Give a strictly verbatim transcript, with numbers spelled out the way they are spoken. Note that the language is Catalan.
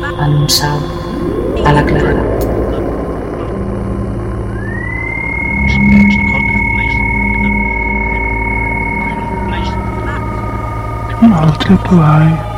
en un salt a la claredat. Un altre plai.